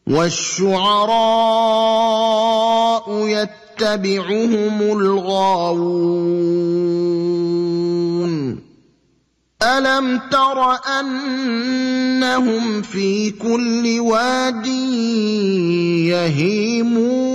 وَالشُّعَرَاءُ يَتَّبِعُهُمُ الْغَاوُونَ أَلَمْ تَرَ أَنَّهُمْ فِي كُلِّ وَادٍ يَهِيمُونَ